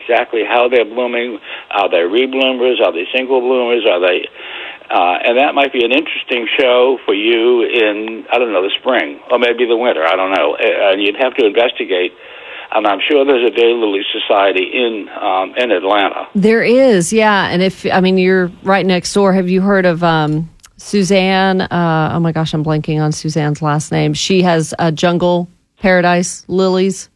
exactly how they're blooming. Are they rebloomers? Are they single bloomers? Are they... and that might be an interesting show for you in, I don't know, the spring, or maybe the winter, I don't know. And you'd have to investigate. And I'm sure there's a Daylily Society in Atlanta. There is, yeah. And you're right next door. Have you heard of Suzanne? Oh my gosh, I'm blanking on Suzanne's last name. She has Jungle Paradise Lilies.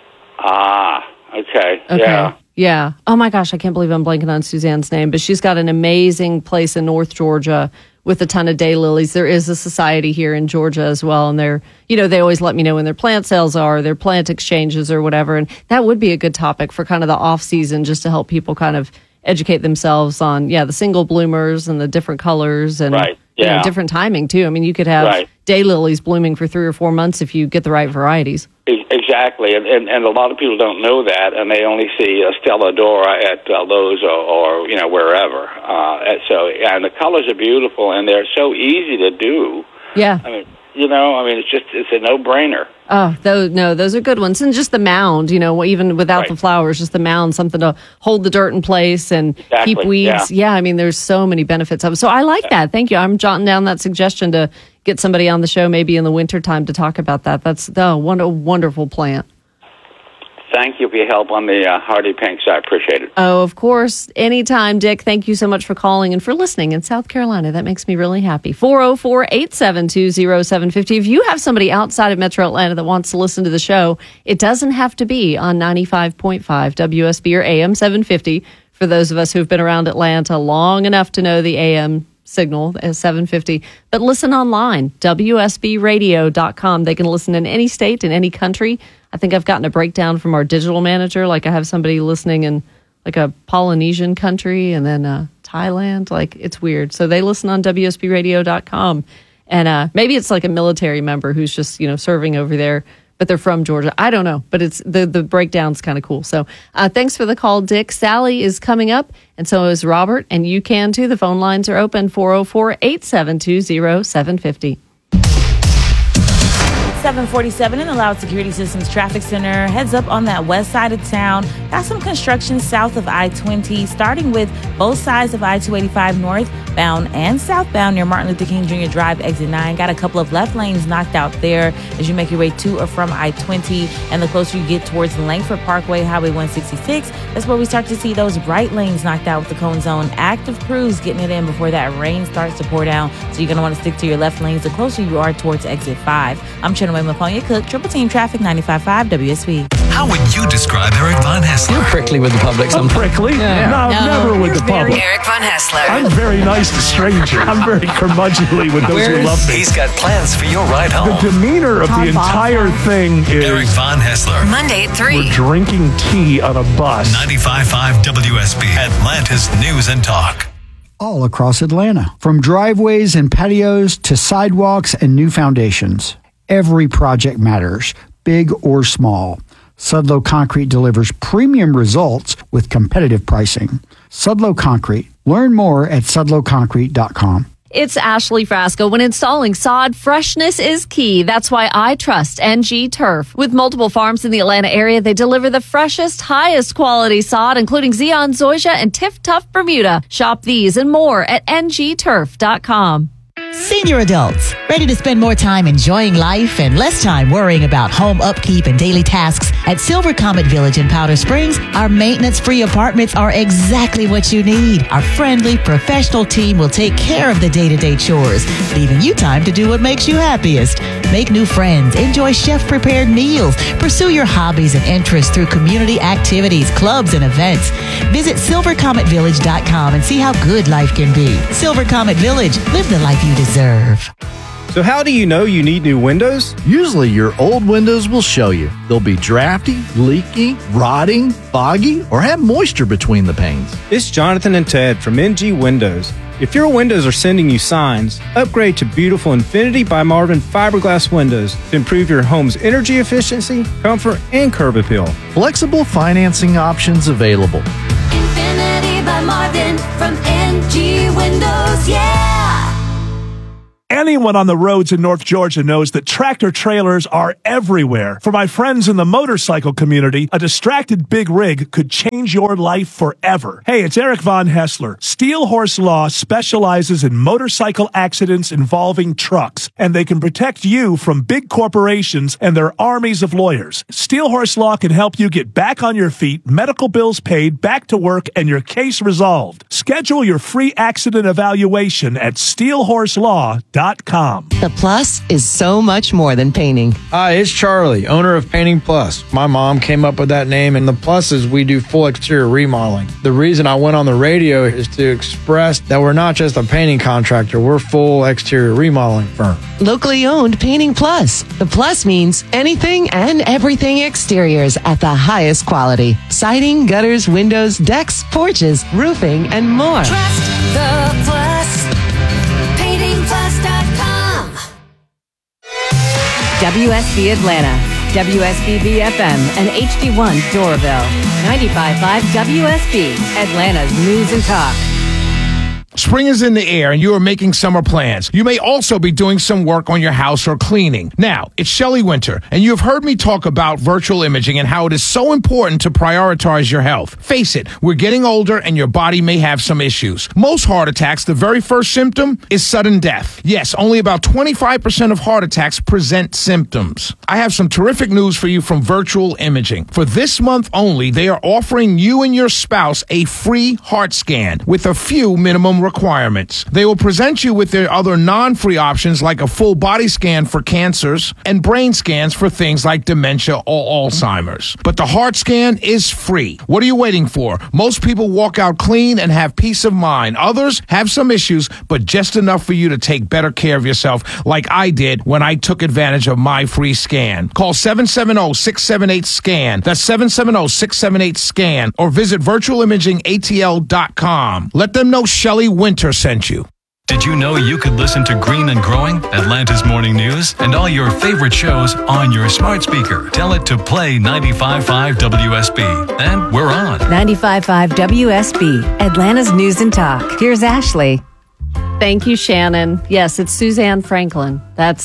Okay. Yeah. Yeah. Oh my gosh, I can't believe I'm blanking on Suzanne's name, but she's got an amazing place in North Georgia with a ton of daylilies. There is a society here in Georgia as well, and they always let me know when their plant sales are, their plant exchanges or whatever, and that would be a good topic for kind of the off season, just to help people kind of educate themselves on the single bloomers and the different colors and right. Yeah. Different timing too. I mean, you could have daylilies blooming for 3 or 4 months if you get the right varieties. Exactly, and a lot of people don't know that, and they only see Stella Dora at Lowe's or wherever. And the colors are beautiful, and they're so easy to do. Yeah. It's a no-brainer. Oh, those are good ones. And just the mound, even without the flowers, just the mound, something to hold the dirt in place and keep weeds. Yeah, there's so many benefits of it. So I like that. Thank you. I'm jotting down that suggestion to get somebody on the show maybe in the wintertime to talk about that. That's a wonderful plant. Thank you for your help on the hardy pinks. I appreciate it. Oh, of course. Anytime, Dick. Thank you so much for calling and for listening in South Carolina. That makes me really happy. 404-872-0750. If you have somebody outside of Metro Atlanta that wants to listen to the show, it doesn't have to be on 95.5 WSB or AM 750. For those of us who've been around Atlanta long enough to know the AM signal as 750. But listen online, WSBradio.com. They can listen in any state, in any country. I think I've gotten a breakdown from our digital manager. Like I have somebody listening in like a Polynesian country and then Thailand. Like it's weird. So they listen on WSBradio.com. And maybe it's like a military member who's just, serving over there, but they're from Georgia. I don't know, but it's the breakdown's kind of cool. So thanks for the call, Dick. Sally is coming up, and so is Robert, and you can too. The phone lines are open, 404-872-0750. 747 in the Loud Security Systems Traffic Center. Heads up on that west side of town. Got some construction south of I-20, starting with both sides of I-285 northbound and southbound near Martin Luther King Jr. Drive, exit 9. Got a couple of left lanes knocked out there as you make your way to or from I-20. And the closer you get towards Langford Parkway, Highway 166, that's where we start to see those right lanes knocked out with the cone zone. Active crews getting it in before that rain starts to pour down. So you're going to want to stick to your left lanes the closer you are towards exit 5. I'm Shannon Maponia Cook, Triple Team Traffic 95.5 WSB. How would you describe Eric Von Haessler? You're prickly with the public sometimes. Prickly? No, never with the public. Eric Von Haessler. I'm very nice to strangers. I'm very curmudgeonly with those who love me. He's got plans for your ride home. The demeanor of the entire thing is... Eric Von Haessler. Monday at 3. We're drinking tea on a bus. 95.5 WSB. Atlanta's News and Talk. All across Atlanta, from driveways and patios to sidewalks and new foundations. Every project matters, big or small. Sudlow Concrete delivers premium results with competitive pricing. Sudlow Concrete. Learn more at sudlowconcrete.com. It's Ashley Frasco. When installing sod, freshness is key. That's why I trust NG Turf. With multiple farms in the Atlanta area, they deliver the freshest, highest quality sod, including Zeon Zoysia and Tiff Tough Bermuda. Shop these and more at ngturf.com. Senior adults, ready to spend more time enjoying life and less time worrying about home upkeep and daily tasks? At Silver Comet Village in Powder Springs, our maintenance-free apartments are exactly what you need. Our friendly, professional team will take care of the day-to-day chores, leaving you time to do what makes you happiest. Make new friends, enjoy chef-prepared meals, pursue your hobbies and interests through community activities, clubs, and events. Visit silvercometvillage.com and see how good life can be. Silver Comet Village, live the life you deserve. So how do you know you need new windows? Usually your old windows will show you. They'll be drafty, leaky, rotting, foggy, or have moisture between the panes. It's Jonathan and Ted from NG Windows. If your windows are sending you signs, upgrade to beautiful Infinity by Marvin fiberglass windows to improve your home's energy efficiency, comfort, and curb appeal. Flexible financing options available. Infinity by Marvin from NG Windows, yeah! Anyone on the roads in North Georgia knows that tractor trailers are everywhere. For my friends in the motorcycle community, a distracted big rig could change your life forever. Hey, it's Eric Von Hessler. Steel Horse Law specializes in motorcycle accidents involving trucks, and they can protect you from big corporations and their armies of lawyers. Steel Horse Law can help you get back on your feet, medical bills paid, back to work, and your case resolved. Schedule your free accident evaluation at steelhorselaw.com. The Plus is so much more than painting. Hi, it's Charlie, owner of Painting Plus. My mom came up with that name, and the Plus is we do full exterior remodeling. The reason I went on the radio is to express that we're not just a painting contractor, we're full exterior remodeling firm. Locally owned Painting Plus. The Plus means anything and everything exteriors at the highest quality. Siding, gutters, windows, decks, porches, roofing, and more. Trust the Plus. PaintingPlus.com. WSB Atlanta, WSB FM, and HD1 Doraville. 95.5 WSB, Atlanta's News and Talk. Spring is in the air and you are making summer plans. You may also be doing some work on your house or cleaning. Now, it's Shelley Winter, and you have heard me talk about virtual imaging and how it is so important to prioritize your health. Face it, we're getting older and your body may have some issues. Most heart attacks, the very first symptom is sudden death. Yes, only about 25% of heart attacks present symptoms. I have some terrific news for you from Virtual Imaging. For this month only, they are offering you and your spouse a free heart scan with a few minimum requirements. They will present you with their other non-free options like a full body scan for cancers and brain scans for things like dementia or Alzheimer's. But the heart scan is free. What are you waiting for? Most people walk out clean and have peace of mind. Others have some issues, but just enough for you to take better care of yourself like I did when I took advantage of my free scan. Call 770-678-SCAN. That's 770-678-SCAN or visit virtualimagingatl.com. Let them know Shelley Winter sent you. Did you know you could listen to Green and Growing, Atlanta's morning news, and all your favorite shows on your smart speaker? Tell it to play 95.5 WSB. And we're on. 95.5 WSB, Atlanta's News and Talk. Here's Ashley. Thank you, Shannon. Yes, it's Suzanne Franklin.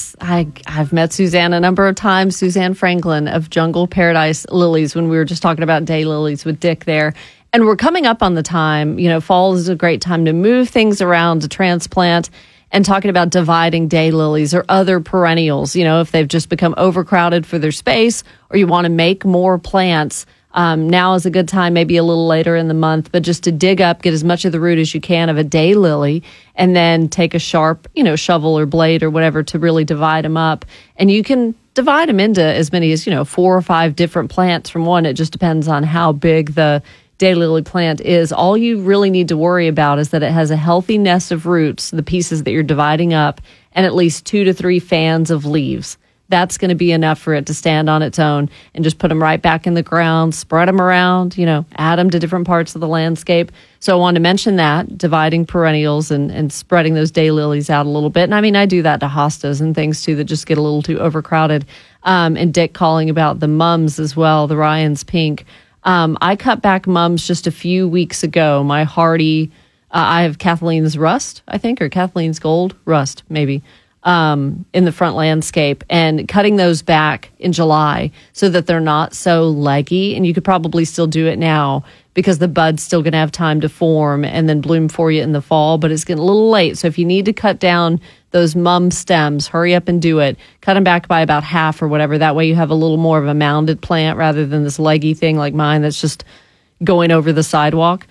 I've met Suzanne a number of times. Suzanne Franklin of Jungle Paradise Lilies when we were just talking about daylilies with Dick there. And we're coming up on the time, fall is a great time to move things around, to transplant, and talking about dividing daylilies or other perennials, if they've just become overcrowded for their space or you want to make more plants. Now is a good time, maybe a little later in the month, but just to dig up, get as much of the root as you can of a daylily, and then take a sharp, shovel or blade or whatever to really divide them up. And you can divide them into as many as, 4 or 5 different plants from one. It just depends on how big the daylily plant is. All you really need to worry about is that it has a healthy nest of roots, the pieces that you're dividing up, and at least 2 to 3 fans of leaves. That's going to be enough for it to stand on its own, and just put them right back in the ground, spread them around, add them to different parts of the landscape. So I wanted to mention that, dividing perennials and spreading those daylilies out a little bit. And I do that to hostas and things too that just get a little too overcrowded. And Dick calling about the mums as well, the Ryan's Pink. I cut back mums just a few weeks ago. My hardy, I have Kathleen's Rust, I think, or Kathleen's Gold Rust, maybe, in the front landscape, and cutting those back in July so that they're not so leggy. And you could probably still do it now because the bud's still going to have time to form and then bloom for you in the fall, but it's getting a little late. So if you need to cut down those mum stems, hurry up and do it. Cut them back by about half or whatever. That way you have a little more of a mounded plant rather than this leggy thing like mine that's just going over the sidewalk.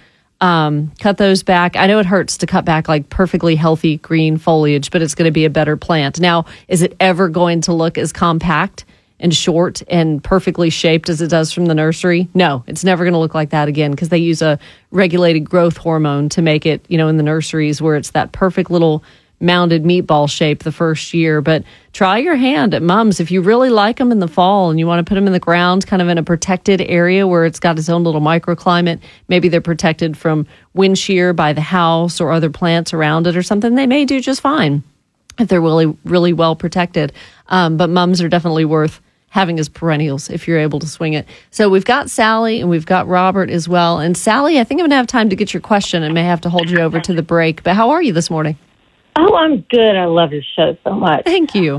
Cut those back. I know it hurts to cut back like perfectly healthy green foliage, but it's going to be a better plant. Now, is it ever going to look as compact and short and perfectly shaped as it does from the nursery? No, it's never going to look like that again because they use a regulated growth hormone to make it, in the nurseries where it's that perfect little mounded meatball shape the first year. But try your hand at mums. If you really like them in the fall and you want to put them in the ground kind of in a protected area where it's got its own little microclimate, maybe they're protected from wind shear by the house or other plants around it or something, they may do just fine if they're really, really well protected. But mums are definitely worth having as perennials if you're able to swing it. So we've got Sally and we've got Robert as well. And Sally, I think I'm going to have time to get your question and may have to hold you over to the break. But how are you this morning? Oh, I'm good. I love your show so much. Thank you.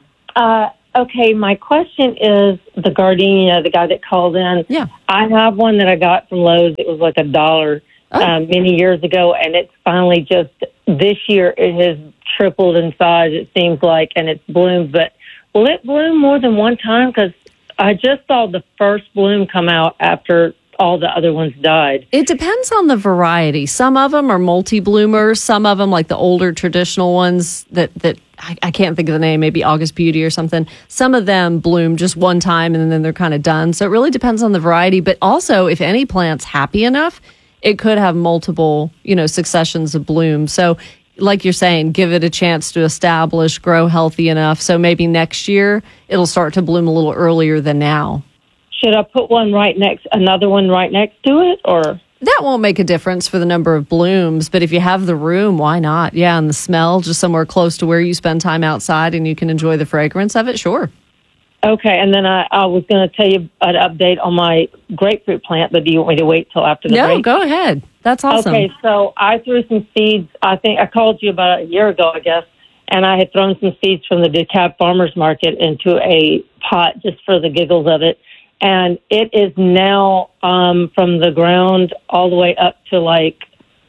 Okay, my question is the gardenia, the guy that called in. Yeah. I have one that I got from Lowe's. It was like $1 many years ago, and it's finally just this year it has tripled in size, it seems like, and it's bloomed. But will it bloom more than one time? Because I just saw the first bloom come out after all the other ones died. It depends on the variety. Some of them are multi-bloomers. Some of them, like the older traditional ones that I can't think of the name, maybe August Beauty or something. Some of them bloom just one time and then they're kind of done. So it really depends on the variety. But also, if any plant's happy enough, it could have multiple, successions of bloom. So like you're saying, give it a chance to establish, grow healthy enough. So maybe next year it'll start to bloom a little earlier than now. Should I put another one right next to it, or? That won't make a difference for the number of blooms, but if you have the room, why not? Yeah, and the smell, just somewhere close to where you spend time outside and you can enjoy the fragrance of it, sure. Okay, and then I was going to tell you an update on my grapefruit plant, but do you want me to wait till after the break? No, go ahead. That's awesome. Okay, so I threw some seeds. I think I called you about a year ago, I guess, and I had thrown some seeds from the DeKalb Farmers Market into a pot just for the giggles of it. And it is now from the ground all the way up to like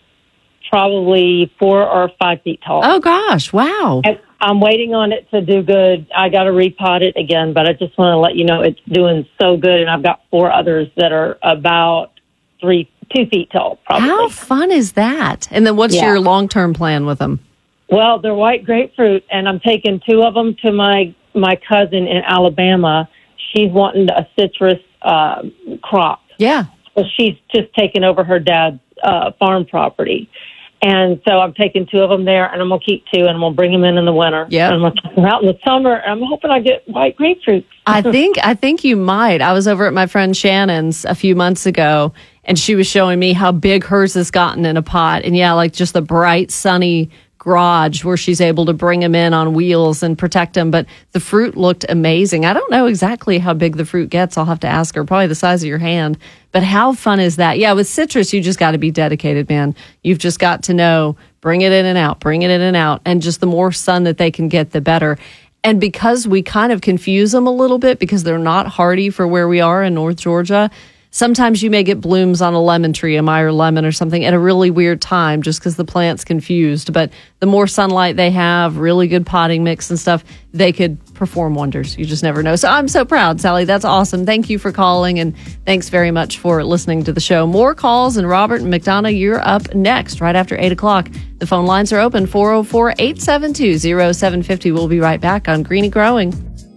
probably 4 or 5 feet tall. Oh, gosh. Wow. And I'm waiting on it to do good. I got to repot it again, but I just want to let you know it's doing so good. And I've got 4 others that are about 2 feet tall, probably. How fun is that? And then what's your long-term plan with them? Well, they're white grapefruit, and I'm taking 2 of them to my cousin in Alabama. She's wanting a citrus crop. Yeah. So she's just taken over her dad's farm property. And so I'm taking 2 of them there, and I'm going to keep 2, and I'm going to bring them in the winter. Yeah. And I'm going to take them out in the summer, and I'm hoping I get white grapefruit. I think you might. I was over at my friend Shannon's a few months ago, and she was showing me how big hers has gotten in a pot. And yeah, like just the bright, sunny garage where she's able to bring them in on wheels and protect them. But the fruit looked amazing. I don't know exactly how big the fruit gets. I'll have to ask her. Probably the size of your hand. But how fun is that? Yeah, with citrus, you just got to be dedicated, man. You've just got to know, bring it in and out, bring it in and out. And just the more sun that they can get, the better. And because we kind of confuse them a little bit because they're not hardy for where we are in North Georgia, sometimes you may get blooms on a lemon tree, a Meyer lemon or something, at a really weird time just because the plant's confused. But the more sunlight they have, really good potting mix and stuff, they could perform wonders. You just never know. So I'm so proud, Sally. That's awesome. Thank you for calling, and thanks very much for listening to the show. More calls, and Robert and McDonough, you're up next right after 8 o'clock. The phone lines are open, 404-872-0750. We'll be right back on Green and Growing.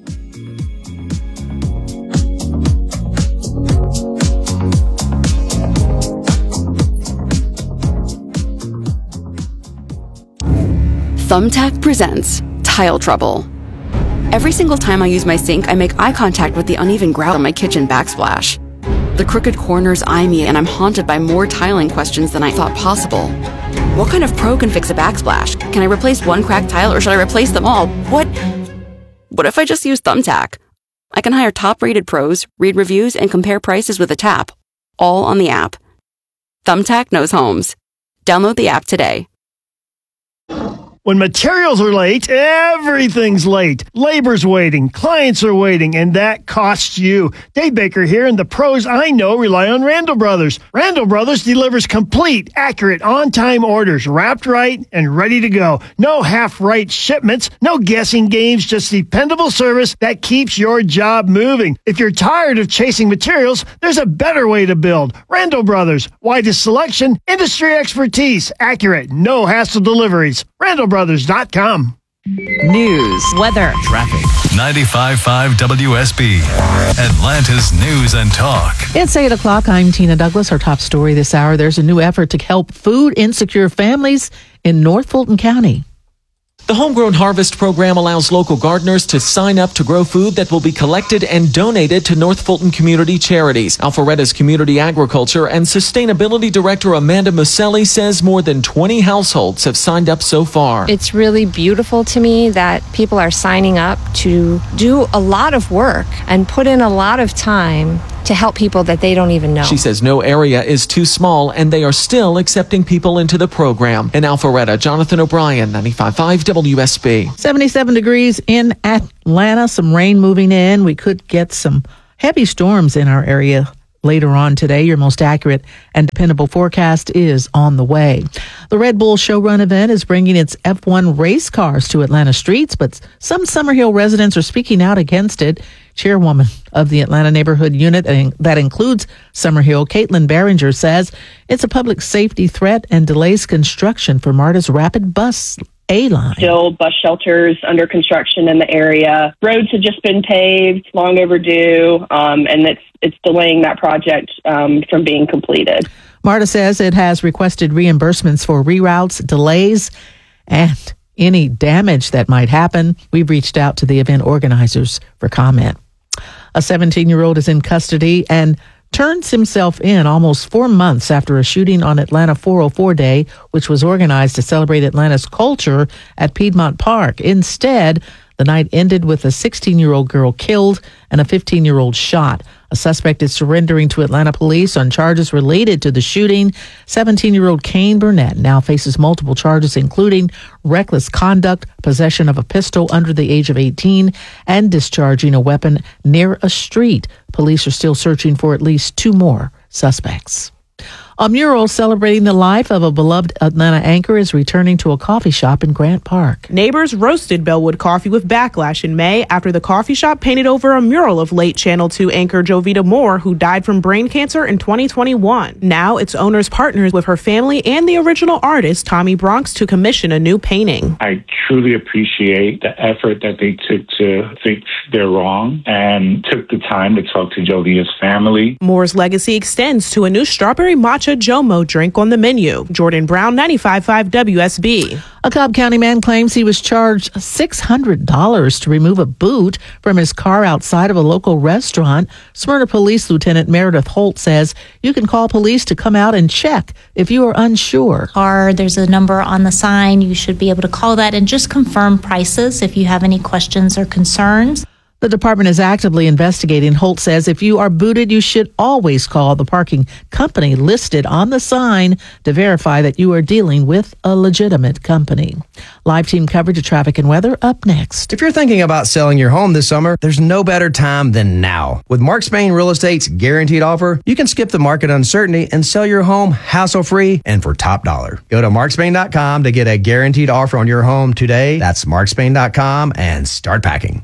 Thumbtack presents Tile Trouble. Every single time I use my sink, I make eye contact with the uneven grout on my kitchen backsplash. The crooked corners eye me, and I'm haunted by more tiling questions than I thought possible. What kind of pro can fix a backsplash? Can I replace one cracked tile, or should I replace them all? What if I just use Thumbtack? I can hire top-rated pros, read reviews, and compare prices with a tap, all on the app. Thumbtack knows homes. Download the app today. When materials are late, everything's late. Labor's waiting, clients are waiting, and that costs you. Dave Baker here, and the pros I know rely on Randall Brothers. Randall Brothers delivers complete, accurate, on-time orders, wrapped right and ready to go. No half-right shipments, no guessing games, just dependable service that keeps your job moving. If you're tired of chasing materials, there's a better way to build. Randall Brothers. Widest selection, industry expertise, accurate, no hassle deliveries. RandallBrothers.com. News, weather, traffic. 95.5 WSB, Atlanta's News and Talk. It's 8 o'clock. I'm Tina Douglas. Our top story this hour. There's a new effort to help food insecure families in North Fulton County. The Homegrown Harvest Program allows local gardeners to sign up to grow food that will be collected and donated to North Fulton community charities. Alpharetta's Community Agriculture and Sustainability Director Amanda Muselli says more than 20 households have signed up so far. It's really beautiful to me that people are signing up to do a lot of work and put in a lot of time to help people that they don't even know. She says no area is too small and they are still accepting people into the program. In Alpharetta, Jonathan O'Brien, 95.5 WSB. 77 degrees in Atlanta, some rain moving in. We could get some heavy storms in our area later on today. Your most accurate and dependable forecast is on the way. The Red Bull Showrun event is bringing its F1 race cars to Atlanta streets, but some Summerhill residents are speaking out against it. Chairwoman of the Atlanta Neighborhood Unit that includes Summerhill, Caitlin Barringer, says it's a public safety threat and delays construction for MARTA's rapid bus A-line. Still bus shelters under construction in the area. Roads have just been paved, long overdue, and it's delaying that project from being completed. MARTA says it has requested reimbursements for reroutes, delays, and any damage that might happen. We've reached out to the event organizers for comment. A 17-year-old is in custody and turns himself in almost 4 months after a shooting on Atlanta 404 Day, which was organized to celebrate Atlanta's culture at Piedmont Park. Instead, the night ended with a 16-year-old girl killed and a 15-year-old shot. A suspect is surrendering to Atlanta police on charges related to the shooting. 17-year-old Kane Burnett now faces multiple charges, including reckless conduct, possession of a pistol under the age of 18, and discharging a weapon near a street. Police are still searching for at least 2 more suspects. A mural celebrating the life of a beloved Atlanta anchor is returning to a coffee shop in Grant Park. Neighbors roasted Bellwood Coffee with backlash in May after the coffee shop painted over a mural of late Channel 2 anchor Jovita Moore, who died from brain cancer in 2021. Now its owners partners with her family and the original artist, Tommy Bronx, to commission a new painting. I truly appreciate the effort that they took to fix their wrong and took the time to talk to Jovita's family. Moore's legacy extends to a new strawberry matcha Jomo drink on the menu. Jordan Brown, 95.5 WSB. A Cobb County man claims he was charged $600 to remove a boot from his car outside of a local restaurant. Smyrna Police Lieutenant Meredith Holt says you can call police to come out and check if you are unsure. Or there's a number on the sign. You should be able to call that and just confirm prices if you have any questions or concerns. The department is actively investigating. Holt says if you are booted, you should always call the parking company listed on the sign to verify that you are dealing with a legitimate company. Live team coverage of traffic and weather up next. If you're thinking about selling your home this summer, there's no better time than now. With Mark Spain Real Estate's guaranteed offer, you can skip the market uncertainty and sell your home hassle-free and for top dollar. Go to markspain.com to get a guaranteed offer on your home today. That's markspain.com and start packing.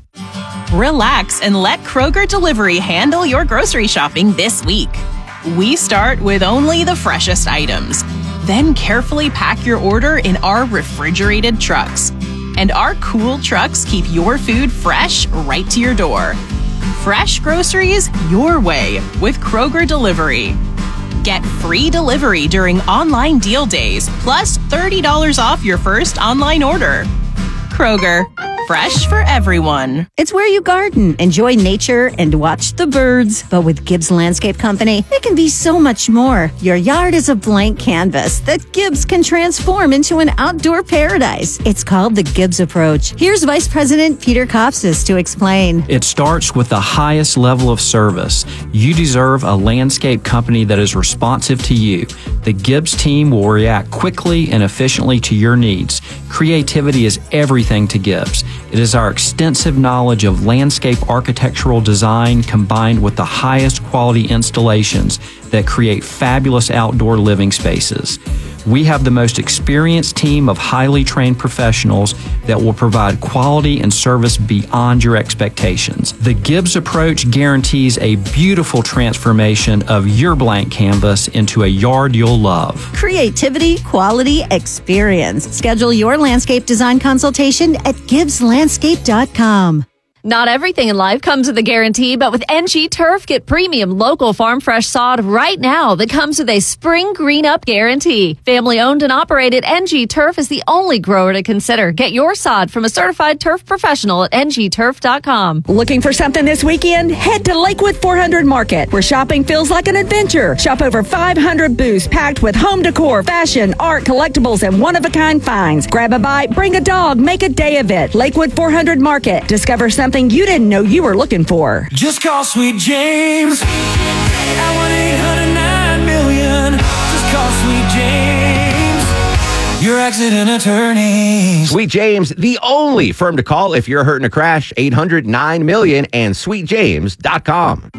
Relax and let Kroger Delivery handle your grocery shopping this week. We start with only the freshest items, then carefully pack your order in our refrigerated trucks. And our cool trucks keep your food fresh right to your door. Fresh groceries your way with Kroger Delivery. Get free delivery during online deal days, plus $30 off your first online order. Kroger, fresh for everyone. It's where you garden, enjoy nature, and watch the birds. But with Gibbs Landscape Company, it can be so much more. Your yard is a blank canvas that Gibbs can transform into an outdoor paradise. It's called the Gibbs Approach. Here's Vice President Peter Kopsis to explain. It starts with the highest level of service. You deserve a landscape company that is responsive to you. The Gibbs team will react quickly and efficiently to your needs. Creativity is everything to Gibbs. It is our extensive knowledge of landscape architectural design combined with the highest quality installations that create fabulous outdoor living spaces. We have the most experienced team of highly trained professionals that will provide quality and service beyond your expectations. The Gibbs Approach guarantees a beautiful transformation of your blank canvas into a yard you'll love. Creativity, quality, experience. Schedule your landscape design consultation at GibbsLandscape.com. Not everything in life comes with a guarantee, but with NG Turf, get premium local farm fresh sod right now that comes with a spring green up guarantee. Family owned and operated, NG Turf is the only grower to consider. Get your sod from a certified turf professional at ngturf.com. Looking for something this weekend? Head to Lakewood 400 Market, where shopping feels like an adventure. Shop over 500 booths packed with home decor, fashion, art, collectibles, and one-of-a-kind finds. Grab a bite, bring a dog, make a day of it. Lakewood 400 Market. Discover something something you didn't know you were looking for. Just call Sweet James at 1-800-9-million. Just call Sweet James, your accident attorney. Sweet James, the only firm to call if you're hurt in a crash. 800-9-million and sweetjames.com.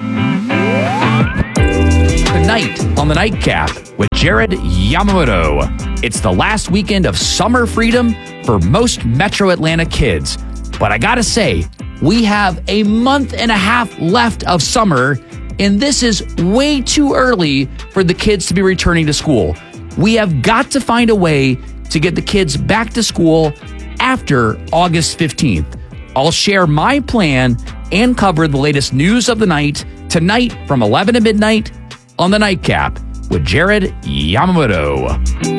Tonight on the Nightcap with Jared Yamamoto. It's the last weekend of summer freedom for most Metro Atlanta kids. But I gotta say, we have a month and a half left of summer, and this is way too early for the kids to be returning to school. We have got to find a way to get the kids back to school after August 15th. I'll share my plan and cover the latest news of the night tonight from 11 to midnight on the Nightcap with Jared Yamamoto.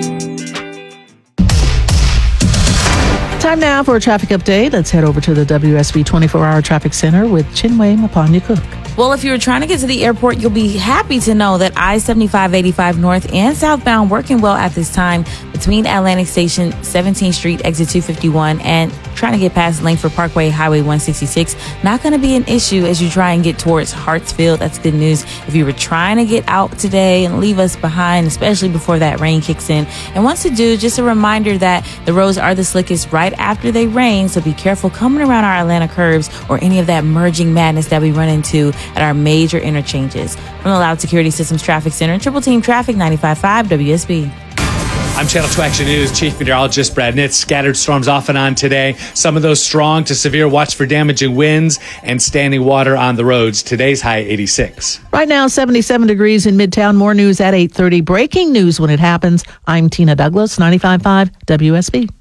Time now for a traffic update. Let's head over to the WSB 24-hour traffic center with Chinwe Mapanya-Cook. Well, if you're trying to get to the airport, you'll be happy to know that I-75-85 north and southbound working well at this time between Atlantic Station, 17th Street, exit 251, and trying to get past Langford Parkway, Highway 166. Not going to be an issue as you try and get towards Hartsfield. That's good news. If you were trying to get out today and leave us behind, especially before that rain kicks in. And once to do, just a reminder that the roads are the slickest right after they rain, so be careful coming around our Atlanta curves or any of that merging madness that we run into at our major interchanges. From the Loud Security Systems Traffic Center, Triple Team Traffic 95.5 WSB. I'm Channel 2 Action News Chief Meteorologist Brad Nitz. Scattered storms off and on today. Some of those strong to severe. Watch for damaging winds and standing water on the roads. Today's high 86. Right now, 77 degrees in Midtown. More news at 8:30. Breaking news when it happens. I'm Tina Douglas, 95.5 WSB.